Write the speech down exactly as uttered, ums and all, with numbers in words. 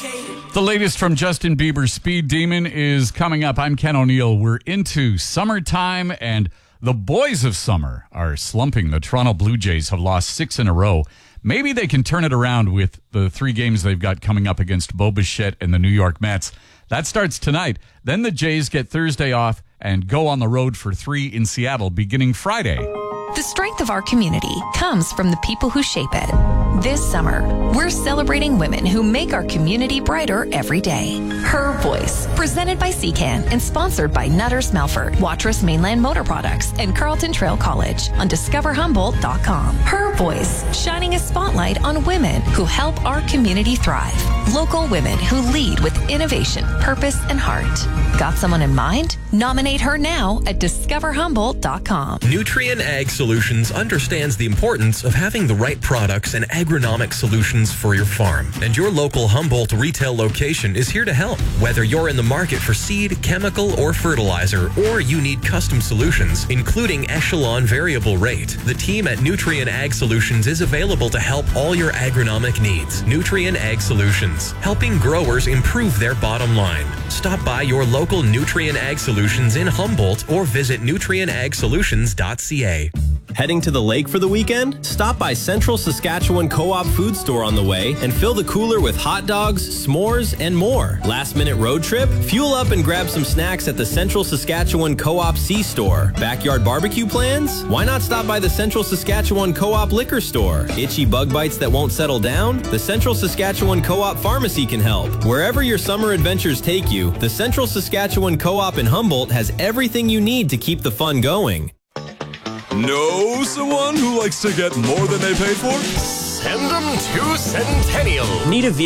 The latest from Justin Bieber's Speed Demon is coming up. I'm Ken O'Neill. We're into summertime, and the boys of summer are slumping. The Toronto Blue Jays have lost six in a row. Maybe they can turn it around with the three games they've got coming up against Bo Bichette and the New York Mets. That starts tonight. Then the Jays get Thursday off and go on the road for three in Seattle beginning Friday. The strength of our community comes from the people who shape it. This summer, we're celebrating women who make our community brighter every day. Her Voice, presented by C CAN and sponsored by Nutters Melford, Watrous Mainland Motor Products, and Carleton Trail College on discover humboldt dot com. Her Voice, shining a spotlight on women who help our community thrive. Local women who lead with innovation, purpose, and heart. Got someone in mind? Nominate her now at discover humboldt dot com. Nutrien Ag Solutions understands the importance of having the right products and agronomic solutions for your farm. And your local Humboldt retail location is here to help. Whether you're in the market for seed, chemical, or fertilizer, or you need custom solutions, including Echelon Variable Rate, the team at Nutrien Ag Solutions is available to help all your agronomic needs. Nutrien Ag Solutions, helping growers improve their bottom line. Stop by your local Nutrien Ag Solutions in Humboldt or visit nutrien ag solutions dot c a. Heading to the lake for the weekend? Stop by Central Saskatchewan Co-op Food Store on the way and fill the cooler with hot dogs, s'mores, and more. Last minute road trip? Fuel up and grab some snacks at the Central Saskatchewan Co-op C-Store. Backyard barbecue plans? Why not stop by the Central Saskatchewan Co-op Liquor Store? Itchy bug bites that won't settle down? The Central Saskatchewan Co-op Pharmacy can help. Wherever your summer adventures take you, the Central Saskatchewan Co-op in Humboldt has everything you need to keep the fun going. Know someone who likes to get more than they paid for? Send them to Centennial. Need a